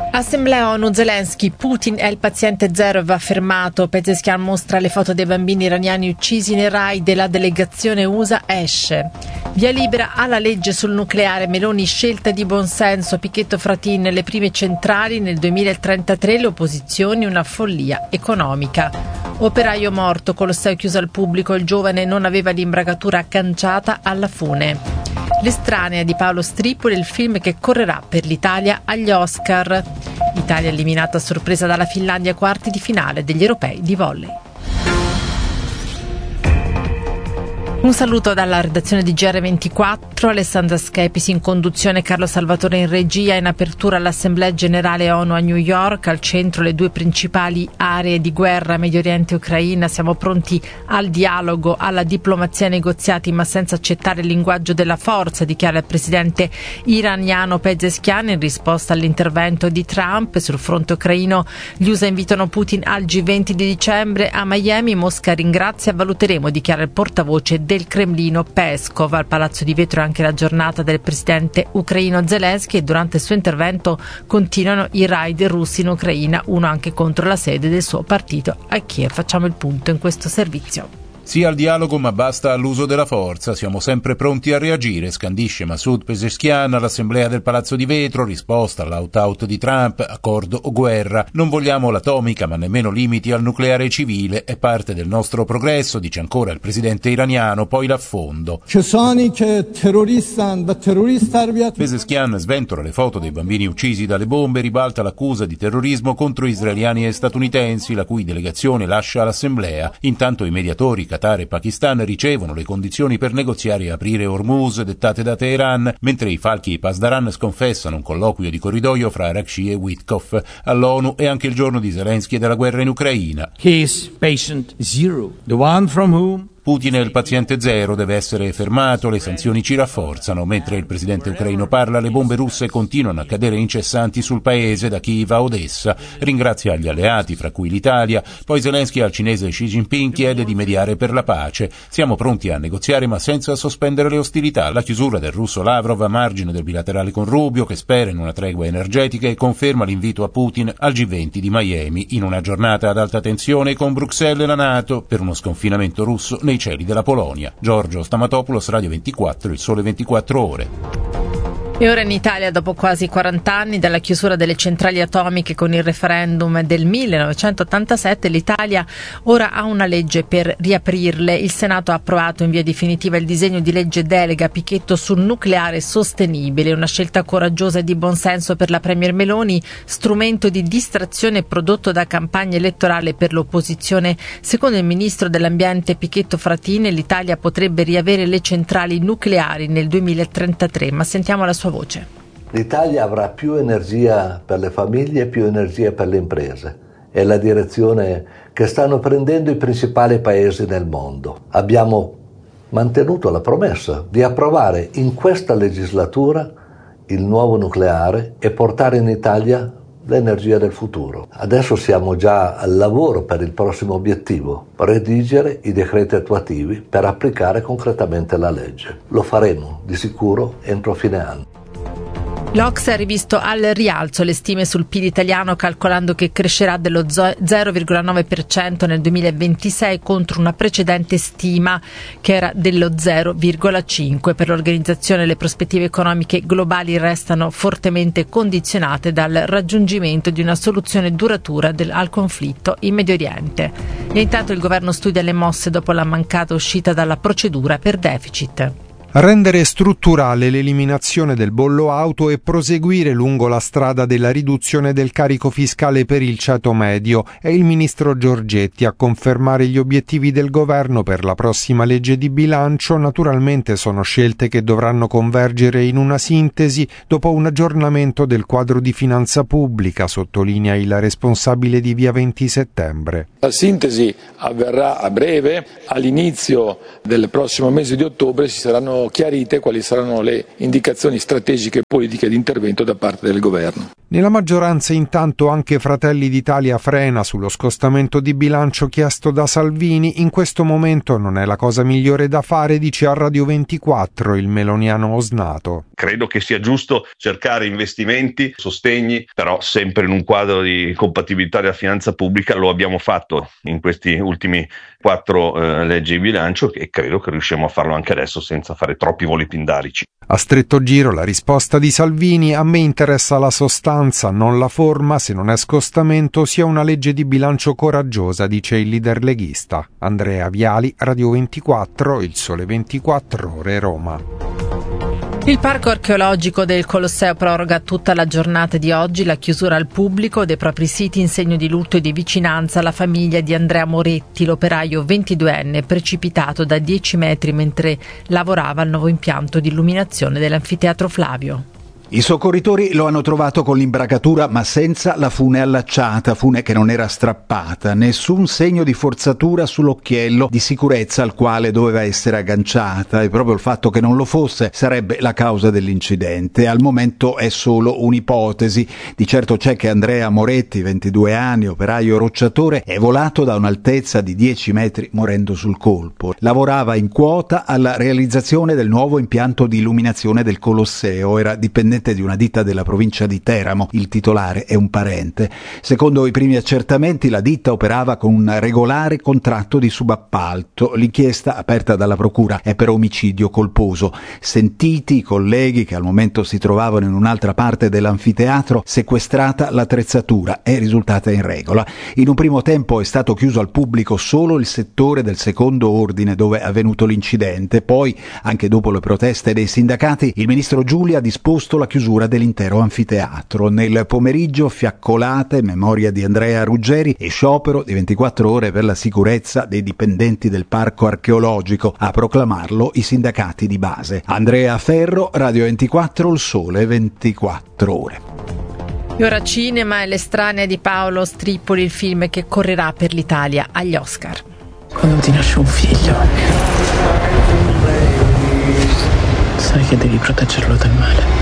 Assemblea ONU, Zelensky, Putin è il paziente zero e va fermato. Pezeshkian mostra le foto dei bambini iraniani uccisi nei raid della delegazione USA esce. Via libera alla legge sul nucleare, Meloni scelta di buonsenso, Pichetto Fratin, le prime centrali nel 2033, le opposizioni una follia economica. Operaio morto, Colosseo chiuso al pubblico, il giovane non aveva l'imbragatura agganciata alla fune. L'estranea di Paolo Stripoli, il film che correrà per l'Italia agli Oscar. Italia eliminata a sorpresa dalla Finlandia ai quarti di finale degli europei di volley. Un saluto dalla redazione di GR24, Alessandra Schepisi in conduzione, Carlo Salvatore in regia. In apertura all'Assemblea Generale ONU a New York, al centro le due principali aree di guerra, Medio Oriente e Ucraina. Siamo pronti al dialogo, alla diplomazia e negoziati, ma senza accettare il linguaggio della forza, dichiara il presidente iraniano Pezeshkian in risposta all'intervento di Trump. Sul fronte ucraino gli USA invitano Putin al G20 di dicembre a Miami. Mosca ringrazia, valuteremo, dichiara il portavoce del Cremlino Peskov. Al Palazzo di Vetro anche la giornata del presidente ucraino Zelensky e durante il suo intervento continuano i raid russi in Ucraina, uno anche contro la sede del suo partito a Kiev. Facciamo il punto in questo servizio. Sì al dialogo, ma basta all'uso della forza. Siamo sempre pronti a reagire, scandisce Masoud Pezeshkian all'assemblea del Palazzo di Vetro, risposta all'out-out di Trump, accordo o guerra. Non vogliamo l'atomica, ma nemmeno limiti al nucleare civile. È parte del nostro progresso, dice ancora il presidente iraniano, poi l'affondo. Pezeshkian sventola le foto dei bambini uccisi dalle bombe, ribalta l'accusa di terrorismo contro israeliani e statunitensi, la cui delegazione lascia l'assemblea. Intanto i mediatori Qatar e Pakistan ricevono le condizioni per negoziare e aprire Hormuz dettate da Teheran, mentre i falchi e Pasdaran sconfessano un colloquio di corridoio fra Araghchi e Witkoff. All'ONU è anche il giorno di Zelensky e della guerra in Ucraina. His patient zero, the one from whom Putin è il paziente zero, deve essere fermato, le sanzioni ci rafforzano. Mentre il presidente ucraino parla, le bombe russe continuano a cadere incessanti sul paese, da Kiev a Odessa. Ringrazia gli alleati, fra cui l'Italia. Poi Zelensky al cinese Xi Jinping chiede di mediare per la pace. Siamo pronti a negoziare, ma senza sospendere le ostilità. La chiusura del russo Lavrov a margine del bilaterale con Rubio, che spera in una tregua energetica e conferma l'invito a Putin al G20 di Miami, in una giornata ad alta tensione con Bruxelles e la NATO, per uno sconfinamento russo nei cieli della Polonia. Giorgio Stamatopoulos, Radio 24, il Sole 24 Ore. E ora in Italia, dopo quasi 40 anni dalla chiusura delle centrali atomiche con il referendum del 1987, l'Italia ora ha una legge per riaprirle. Il Senato ha approvato in via definitiva il disegno di legge delega Pichetto sul nucleare sostenibile, una scelta coraggiosa e di buonsenso per la Premier Meloni, strumento di distrazione prodotto da campagna elettorale per l'opposizione. Secondo il ministro dell'Ambiente Pichetto Fratin, l'Italia potrebbe riavere le centrali nucleari nel 2033, ma sentiamo la sua voce. L'Italia avrà più energia per le famiglie e più energia per le imprese. È la direzione che stanno prendendo i principali paesi nel mondo. Abbiamo mantenuto la promessa di approvare in questa legislatura il nuovo nucleare e portare in Italia l'energia del futuro. Adesso siamo già al lavoro per il prossimo obiettivo, redigere i decreti attuativi per applicare concretamente la legge. Lo faremo di sicuro entro fine anno. L'Ocse ha rivisto al rialzo le stime sul PIL italiano, calcolando che crescerà dello 0,9% nel 2026 contro una precedente stima che era dello 0,5%. Per l'organizzazione le prospettive economiche globali restano fortemente condizionate dal raggiungimento di una soluzione duratura al conflitto in Medio Oriente. E intanto il governo studia le mosse dopo la mancata uscita dalla procedura per deficit. Rendere strutturale l'eliminazione del bollo auto e proseguire lungo la strada della riduzione del carico fiscale per il ceto medio è il ministro Giorgetti a confermare gli obiettivi del governo per la prossima legge di bilancio. Naturalmente sono scelte che dovranno convergere in una sintesi dopo un aggiornamento del quadro di finanza pubblica, sottolinea il responsabile di Via 20 Settembre. La sintesi avverrà a breve, all'inizio del prossimo mese di ottobre si saranno verranno chiarite quali saranno le indicazioni strategiche e politiche di intervento da parte del governo. Nella maggioranza intanto anche Fratelli d'Italia frena sullo scostamento di bilancio chiesto da Salvini. In questo momento non è la cosa migliore da fare, dice a Radio 24 il meloniano osnato. Credo che sia giusto cercare investimenti, sostegni, però sempre in un quadro di compatibilità della finanza pubblica. Lo abbiamo fatto in questi ultimi 4 leggi di bilancio e credo che riusciamo a farlo anche adesso senza fare troppi voli pindarici. A stretto giro la risposta di Salvini: a me interessa la sostanza, non la forma, se non è scostamento sia una legge di bilancio coraggiosa, dice il leader leghista. Andrea Viali, Radio 24, Il Sole 24 Ore, Roma. Il parco archeologico del Colosseo proroga tutta la giornata di oggi la chiusura al pubblico dei propri siti in segno di lutto e di vicinanza alla famiglia di Andrea Moretti, l'operaio 22enne precipitato da 10 metri mentre lavorava al nuovo impianto di illuminazione dell'Anfiteatro Flavio. I soccorritori lo hanno trovato con l'imbracatura ma senza la fune allacciata, fune che non era strappata, nessun segno di forzatura sull'occhiello di sicurezza al quale doveva essere agganciata, e proprio il fatto che non lo fosse sarebbe la causa dell'incidente. Al momento è solo un'ipotesi. Di certo c'è che Andrea Moretti, 22 anni, operaio rocciatore, è volato da un'altezza di 10 metri morendo sul colpo. Lavorava in quota alla realizzazione del nuovo impianto di illuminazione del Colosseo, era dipendente di una ditta della provincia di Teramo, il titolare è un parente. Secondo i primi accertamenti la ditta operava con un regolare contratto di subappalto. L'inchiesta aperta dalla procura è per omicidio colposo. Sentiti i colleghi che al momento si trovavano in un'altra parte dell'anfiteatro, sequestrata l'attrezzatura è risultata in regola. In un primo tempo è stato chiuso al pubblico solo il settore del secondo ordine dove è avvenuto l'incidente, poi anche dopo le proteste dei sindacati il ministro Giulia ha disposto la chiusura dell'intero anfiteatro. Nel pomeriggio fiaccolate in memoria di Andrea Ruggeri e sciopero di 24 ore per la sicurezza dei dipendenti del parco archeologico, a proclamarlo i sindacati di base. Andrea Ferro, Radio 24, Il Sole 24 Ore. E ora cinema e L'estranea di Paolo Strippoli, il film che correrà per l'Italia agli Oscar. Quando ti nasce un figlio, sai che devi proteggerlo dal male.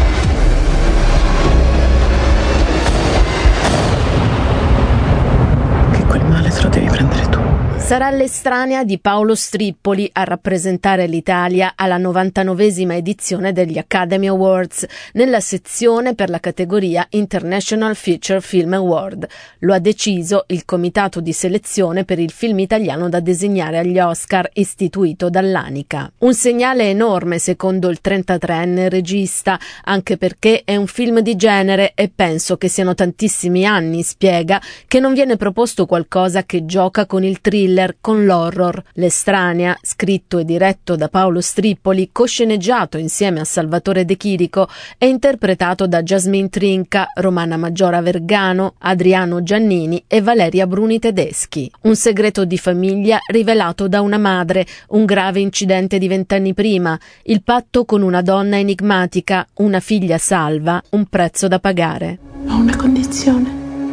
Quel male te lo devi prendere tu. Sarà L'estranea di Paolo Strippoli a rappresentare l'Italia alla 99esima edizione degli Academy Awards, nella sezione per la categoria International Feature Film Award. Lo ha deciso il comitato di selezione per il film italiano da desegnare agli Oscar, istituito dall'ANICA. Un segnale enorme secondo il 33enne regista, anche perché è un film di genere e penso che siano tantissimi anni, spiega, che non viene proposto qualcosa che gioca con il thriller, con l'horror. L'estranea, scritto e diretto da Paolo Strippoli, cosceneggiato insieme a Salvatore De Chirico, è interpretato da Jasmine Trinca, Romana Maggiora Vergano, Adriano Giannini e Valeria Bruni Tedeschi. Un segreto di famiglia rivelato da una madre, un grave incidente di 20 anni prima, il patto con una donna enigmatica, una figlia salva, un prezzo da pagare. Ho una condizione.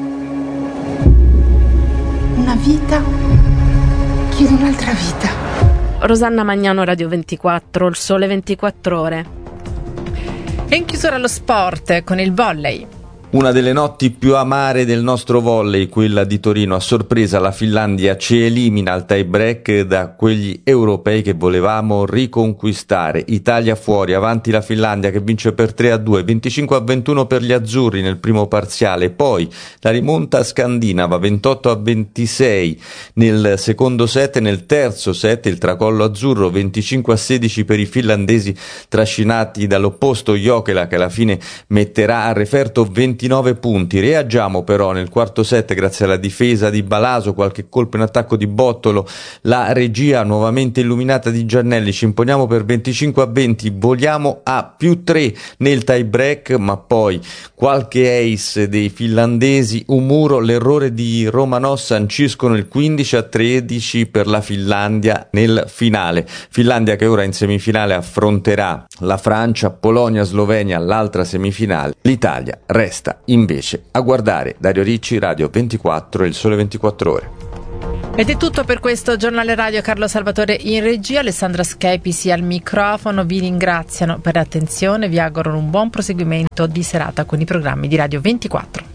Una vita. Chiedo un'altra vita. Rosanna Magnano, Radio 24, Il Sole 24 Ore. E in chiusura lo sport con il volley. Una delle notti più amare del nostro volley, quella di Torino. A sorpresa la Finlandia ci elimina al tie break da quegli europei che volevamo riconquistare. Italia fuori, avanti la Finlandia che vince per 3-2, 25-21 per gli azzurri nel primo parziale, poi la rimonta scandinava 28-26 nel secondo set, nel terzo set il tracollo azzurro 25-16 per i finlandesi trascinati dall'opposto Jokela, che alla fine metterà a referto 29 punti. Reagiamo però nel quarto set grazie alla difesa di Balaso, qualche colpo in attacco di Bottolo, la regia nuovamente illuminata di Giannelli, ci imponiamo per 25-20, voliamo a +3 nel tie break, ma poi qualche ace dei finlandesi, un muro, l'errore di Romanò sanciscono il 15-13 per la Finlandia nel finale. Finlandia che ora in semifinale affronterà la Francia, Polonia, Slovenia l'altra semifinale. L'Italia resta invece a guardare. Dario Ricci, Radio 24, Il Sole 24 Ore. Ed è tutto per questo giornale radio. Carlo Salvatore in regia, Alessandra Schepisi al microfono. Vi ringraziano per l'attenzione, vi auguro un buon proseguimento di serata con i programmi di Radio 24.